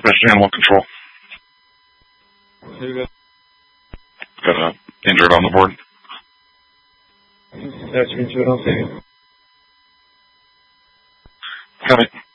Dispatch Animal Control. Got a injured on the board. That's injured on the Got it.